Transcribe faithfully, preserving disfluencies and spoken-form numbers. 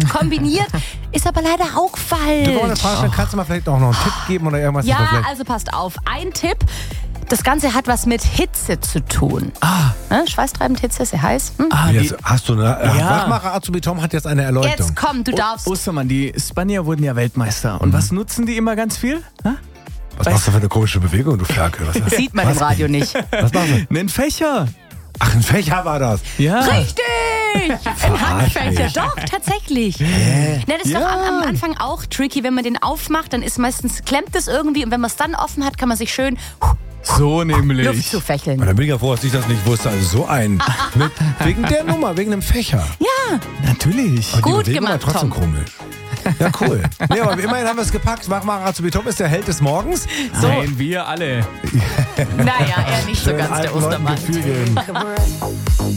kombiniert, ist aber leider auch falsch. Du wolltest fragen, kannst du mal vielleicht auch noch einen Tipp geben oder irgendwas? Ja, vielleicht... also passt auf. Ein Tipp. Das Ganze hat was mit Hitze zu tun. Ah. Ne? Schweißtreibend Hitze, sehr heiß. Hm? Ah, Jetzt die hast du eine äh, Ja. Wachmacher Azubi Tom hat jetzt eine Erleuchtung. Jetzt komm, du darfst. O- Ostermann, die Spanier wurden ja Weltmeister. Und was nutzen die immer ganz viel? Ha? Was machst du für eine komische Bewegung, du Ferkel? Was, Das sieht man im Radio nicht. was machst du? Einen Fächer. Ach, ein Fächer war das. Ja. Richtig! Ein Handfächer. mich. Doch, tatsächlich. Ne, das ist Ja. doch am, am Anfang auch tricky, wenn man den aufmacht, dann ist meistens, klemmt es irgendwie und wenn man es dann offen hat, kann man sich schön So Luft nämlich. zu fächeln. Und dann bin ich ja froh, dass ich das nicht wusste. Also so ein. Mit, wegen der Nummer, wegen dem Fächer. Ja, Natürlich. Aber die Gut Bewegung war gemacht, trotzdem Tom. komisch. Ja, cool. Nee, aber immerhin haben wir es gepackt. Wachmacher Azubi Tom ist der Held des Morgens. so. Nein, wir alle. Naja, er nicht so Schön ganz, der alten Leuten Ostermann. Gefühl geben.